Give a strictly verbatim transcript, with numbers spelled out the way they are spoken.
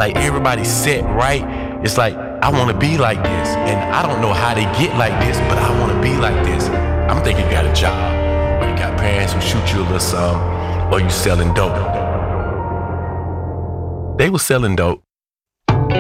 Like everybody's set right. It's like, I want to be like this. And I don't know how they get like this, but I want to be like this. I'm thinking you got a job, or you got parents who shoot you a little something, or you selling dope. They was selling dope.